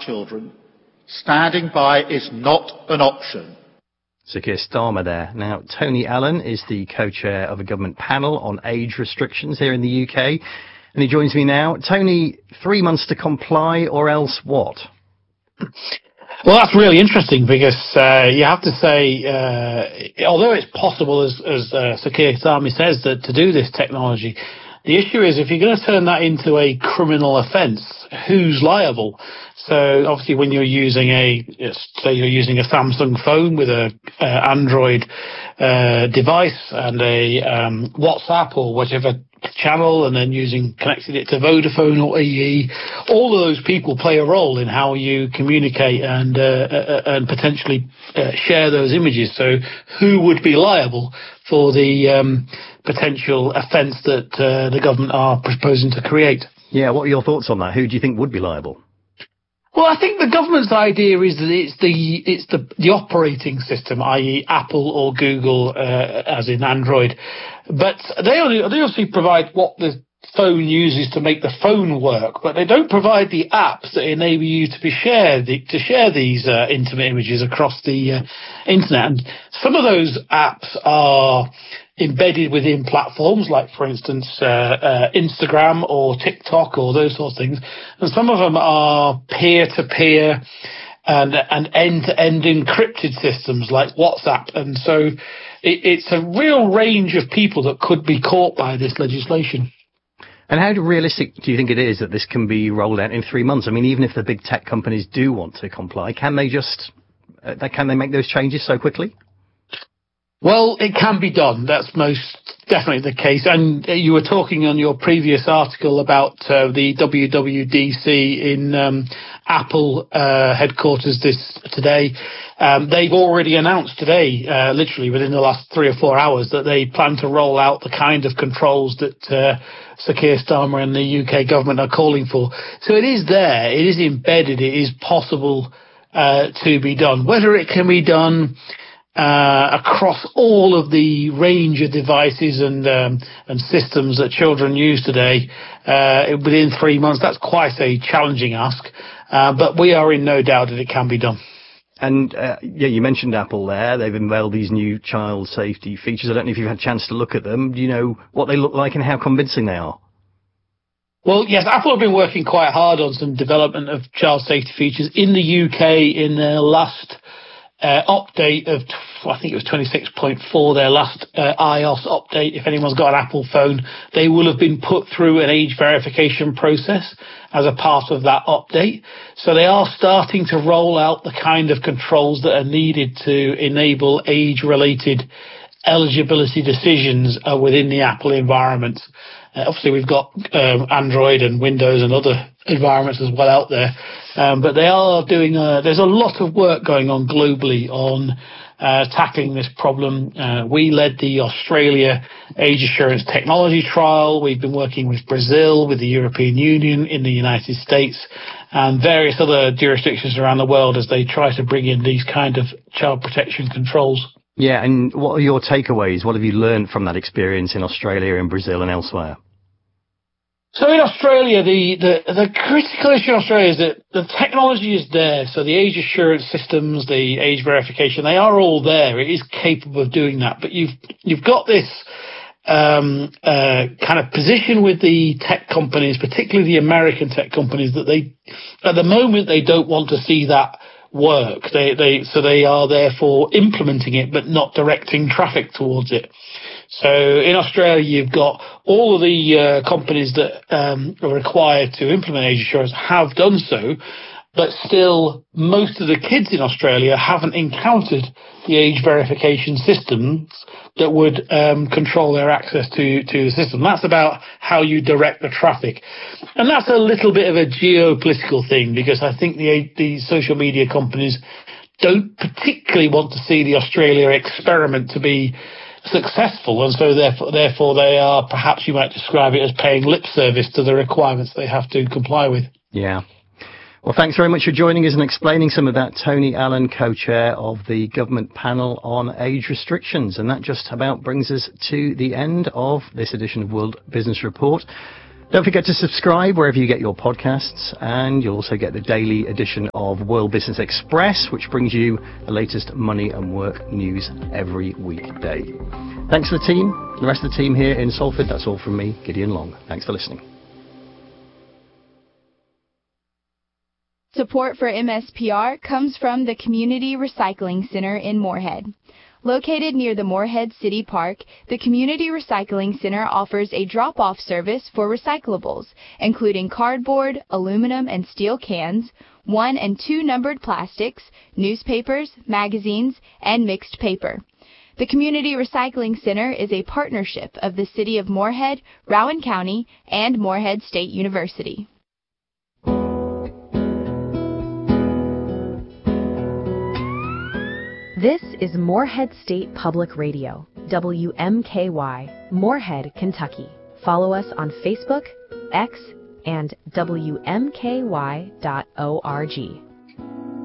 children. Standing by is not an option. Sir Keir Starmer there. Now, Tony Allen is the co-chair of a government panel on age restrictions here in the UK, and he joins me now. Tony, 3 months to comply or else what? Well, that's really interesting because you have to say, although it's possible, as Sir Keir Starmer says, that to do this technology, the issue is if you're going to turn that into a criminal offence, who's liable? So obviously, when you're using say you're using a Samsung phone with a Android device and a WhatsApp or whatever channel, and then connecting it to Vodafone or EE, all of those people play a role in how you communicate and potentially share those images. So who would be liable for the potential offence that the government are proposing to create? Yeah, what are your thoughts on that? Who do you think would be liable? Well, I think the government's idea is that it's the operating system, i.e. Apple or Google, as in Android. But they obviously provide what the phone uses to make the phone work, but they don't provide the apps that enable you to share these intimate images across the internet. And some of those apps are embedded within platforms like, for instance, Instagram or TikTok or those sorts of things. And some of them are peer-to-peer and end-to-end encrypted systems like WhatsApp. And so it's a real range of people that could be caught by this legislation. And how realistic do you think it is that this can be rolled out in 3 months? I mean, even if the big tech companies do want to comply, can they make those changes so quickly? Well, it can be done. That's most definitely the case. And you were talking on your previous article about the WWDC in Apple headquarters today. They've already announced today, literally within the last 3 or 4 hours, that they plan to roll out the kind of controls that Sir Keir Starmer and the UK government are calling for. So it is there. It is embedded. It is possible to be done. Whether it can be done across all of the range of devices and systems that children use today within 3 months, that's quite a challenging ask, but we are in no doubt that it can be done. And you mentioned Apple there. They've unveiled these new child safety features. I don't know if you've had a chance to look at them. Do you know what they look like and how convincing they are? Well, yes, Apple have been working quite hard on some development of child safety features in the UK. In their last update of, I think it was 26.4, their last iOS update. If anyone's got an Apple phone, they will have been put through an age verification process as a part of that update. So they are starting to roll out the kind of controls that are needed to enable age-related eligibility decisions within the Apple environment. Obviously, we've got Android and Windows and other environments as well out there. But they are doing, there's a lot of work going on globally on tackling this problem. We led the Australia Age Assurance Technology Trial. We've been working with Brazil, with the European Union, in the United States, and various other jurisdictions around the world as they try to bring in these kind of child protection controls. Yeah, and what are your takeaways? What have you learned from that experience in Australia, in Brazil and elsewhere? So in Australia, the critical issue in Australia is that the technology is there. So the age assurance systems, the age verification, they are all there. It is capable of doing that. But you've got this kind of position with the tech companies, particularly the American tech companies, that they, at the moment, they don't want to see that work. So they are therefore implementing it, but not directing traffic towards it. So in Australia, you've got all of the companies that are required to implement age assurance have done so, but still most of the kids in Australia haven't encountered the age verification systems that would control their access to the system. That's about how you direct the traffic. And that's a little bit of a geopolitical thing, because I think the social media companies don't particularly want to see the Australia experiment to be successful, and so therefore they are, perhaps you might describe it as, paying lip service to the requirements they have to comply with. Yeah. Well, thanks very much for joining us and explaining some of that. Tony Allen, co-chair of the government panel on age restrictions. And that just about brings us to the end of this edition of World Business Report. Don't forget to subscribe wherever you get your podcasts, and you'll also get the daily edition of World Business Express, which brings you the latest money and work news every weekday. Thanks to the rest of the team here in Salford. That's all from me, Gideon Long. Thanks for listening. Support for MSPR comes from the Community Recycling Center in Moorhead. Located near the Moorhead City Park, the Community Recycling Center offers a drop-off service for recyclables, including cardboard, aluminum and steel cans, 1 and 2 numbered plastics, newspapers, magazines, and mixed paper. The Community Recycling Center is a partnership of the City of Moorhead, Rowan County, and Moorhead State University. This is Moorhead State Public Radio, WMKY, Moorhead, Kentucky. Follow us on Facebook, X, and WMKY.org.